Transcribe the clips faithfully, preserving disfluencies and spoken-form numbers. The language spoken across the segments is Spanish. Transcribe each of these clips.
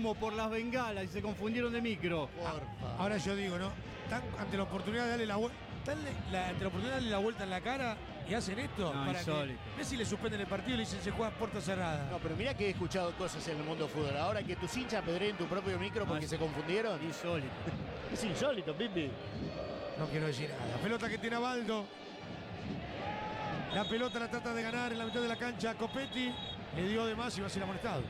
humo por las bengalas y se confundieron de micro. Ah, ahora yo digo, ¿no? Están ante la oportunidad de darle la vuelta. Ante la oportunidad de darle la vuelta en la cara y hacen esto. No, para insólito. que Messi le suspenden el partido y le dicen se juega a puerta cerrada. No, pero mirá que he escuchado cosas en el mundo fútbol. Ahora que tus hinchas apedreen tu propio micro porque No, se confundieron. Insólito. Es insólito, Pipi. No quiero decir nada. La pelota que tiene Abaldo. La pelota la trata de ganar en la mitad de la cancha. Copetti le dio de más y va a ser amonestado.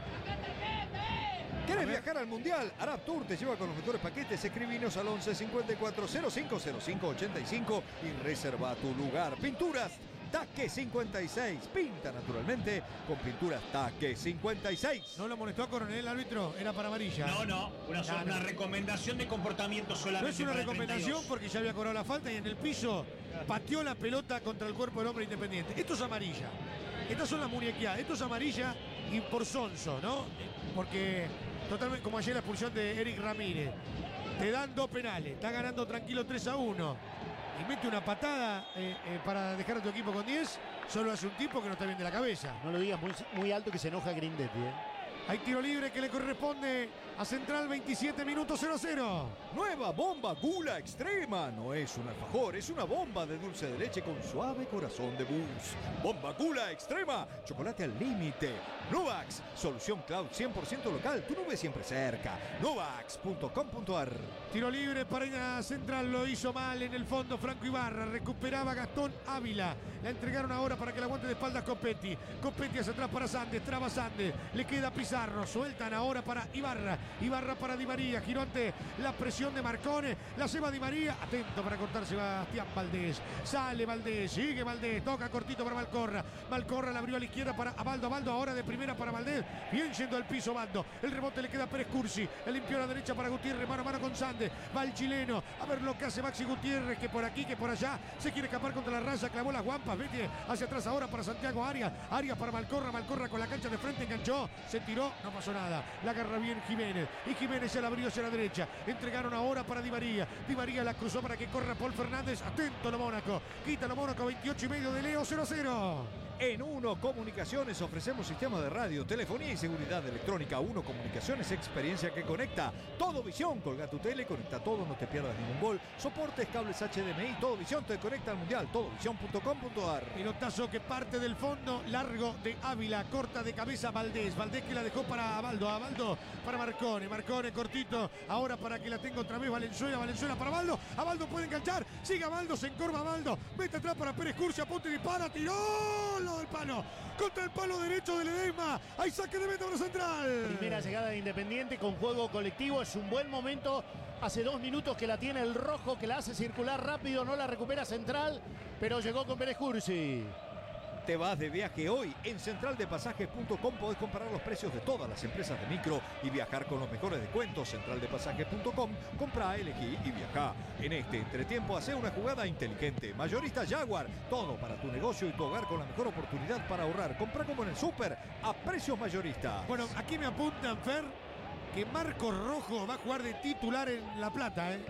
¿Querés viajar al Mundial? Arab Tour te lleva con los mejores paquetes. Escribinos al once cincuenta y cuatro cero cinco cero cinco ochenta y cinco y reserva tu lugar. Pinturas Taque cincuenta y seis. Pinta naturalmente con Pinturas Taque cincuenta y seis. ¿No lo amonestó a Coronel el árbitro? Era para amarilla. No, no, una, No, una no. recomendación de comportamiento solamente. No es una para el recomendación treinta y dos. porque ya había cobrado la falta y en el piso pateó la pelota contra el cuerpo del hombre Independiente. Esto es amarilla. Estas son las muñequeadas. Esto es amarilla y por sonso, ¿no? Porque totalmente como ayer la expulsión de Eric Ramírez. Te dan dos penales. Está ganando tranquilo tres a uno. Y mete una patada eh, eh, para dejar a tu equipo con diez. Solo hace un tipo que no está bien de la cabeza. No lo digas muy, muy alto que se enoja Grindetti, ¿eh? Hay tiro libre que le corresponde a Central, veintisiete minutos, cero a cero. Nueva bomba Gula Extrema. No es un alfajor, es una bomba de dulce de leche con suave corazón de bus. Bomba Gula Extrema. Chocolate al límite. Novax. Solución cloud cien por ciento local. Tu nube siempre cerca. Novax punto com punto ar. Tiro libre para Central, lo hizo mal en el fondo Franco Ibarra, recuperaba Gastón Ávila, la entregaron ahora para que la aguante de espaldas Copetti, Copetti hacia atrás para Sandes, traba Sandes, le queda Pizarro, sueltan ahora para Ibarra, Ibarra para Di María, giró ante la presión de Marcone, la lleva Di María, atento para cortar Sebastián Valdés, sale Valdés, sigue Valdés, toca cortito para Malcorra, Malcorra la abrió a la izquierda para Abaldo, Abaldo ahora de primera para Valdés, bien yendo al piso Abaldo, el rebote le queda a Pérez Cursi, el limpió a la derecha para Gutiérrez, mano a mano con Sandes, va el chileno, a ver lo que hace Maxi Gutiérrez, que por aquí, que por allá, se quiere escapar contra la raya, clavó las guampas, vete hacia atrás ahora para Santiago Arias, Arias para Malcorra, Malcorra con la cancha de frente, enganchó, se tiró, no pasó nada, la agarra bien Jiménez, y Jiménez se la abrió hacia la derecha, entregaron ahora para Di María, Di María la cruzó para que corra Paul Fernández, atento lo Mónaco, quita lo Mónaco, veintiocho y medio de Leo, cero a cero. En Uno Comunicaciones ofrecemos sistemas de radio, telefonía y seguridad electrónica. Uno Comunicaciones, experiencia que conecta. Todo Visión, colga tu tele, conecta todo, no te pierdas ningún gol. Soportes, cables H D M I, Todo Visión te conecta al Mundial. todo visión punto com punto ar. Pelotazo que parte del fondo, largo de Ávila, corta de cabeza Valdés. Valdés que la dejó para Abaldo, Abaldo para Marcone, Marcone cortito, ahora para que la tenga otra vez Valenzuela, Valenzuela para Abaldo, Abaldo puede enganchar, sigue Abaldo, se encorva Abaldo, mete atrás para Pérez Cursi, apunta y dispara, tiró, lo del palo, contra el palo derecho de Ledesma, hay saque de meta para Central. Primera llegada de Independiente con juego colectivo, es un buen momento. Hace dos minutos que la tiene el rojo, que la hace circular rápido, no la recupera Central, pero llegó con Pérez Cursi. Te vas de viaje hoy. En central de pasajes punto com podés comparar los precios de todas las empresas de micro y viajar con los mejores descuentos. central de pasajes punto com, compra, elegí y viajá. En este entretiempo hace una jugada inteligente. Mayorista Jaguar, todo para tu negocio y tu hogar con la mejor oportunidad para ahorrar. Compra como en el súper a precios mayoristas. Bueno, aquí me apuntan, Fer, que Marcos Rojo va a jugar de titular en La Plata, ¿eh?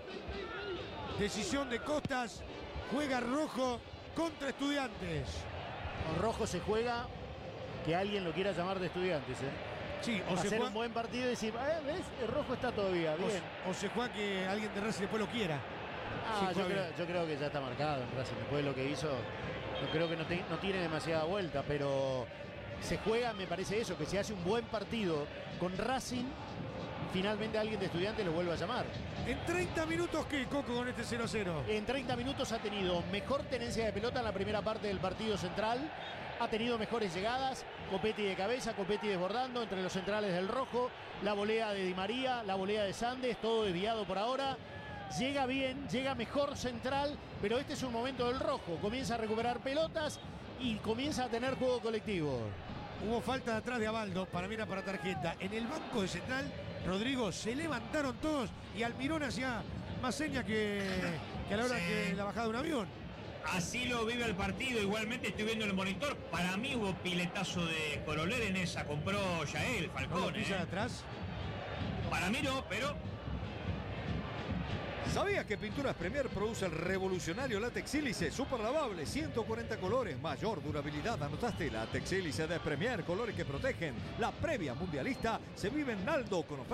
Decisión de Costas, juega Rojo contra Estudiantes. Con Rojo se juega que alguien lo quiera llamar de Estudiantes, ¿eh? Sí, o se hacer juega, un buen partido y decir, eh, ¿ves? El Rojo está todavía, bien. o, o se juega que alguien de Racing después lo quiera. Ah, Sí, yo, juega creo, yo creo que ya está marcado en Racing. Después de lo que hizo, yo creo que no, te, no tiene demasiada vuelta, pero se juega, me parece eso, que se hace un buen partido con Racing, finalmente alguien de Estudiantes lo vuelve a llamar. En treinta minutos, ¿qué, Coco, con este cero a cero? En treinta minutos ha tenido mejor tenencia de pelota en la primera parte del partido Central. Ha tenido mejores llegadas. Copetti de cabeza, Copetti desbordando entre los centrales del Rojo. La volea de Di María, la volea de Sandes, todo desviado por ahora. Llega bien, llega mejor Central, pero este es un momento del Rojo. Comienza a recuperar pelotas y comienza a tener juego colectivo. Hubo falta de atrás de Abaldo, para mí era para tarjeta. En el banco de Central, Rodrigo, se levantaron todos y Almirón hacía más señas que, que a la hora Sí. que la bajada de un avión. Así lo vive el partido. Igualmente estoy viendo el monitor. Para mí hubo piletazo de Coroler en esa. Compró Yael, ¿No lo Falcón. pisan ¿eh? atrás? Para mí no, pero ¿Sabías que Pinturas Premier produce el revolucionario látex hélice super lavable, ciento cuarenta colores, mayor durabilidad? ¿Anotaste? Látex hélice de Premier, colores que protegen. La previa mundialista se vive en Naldo con ofertas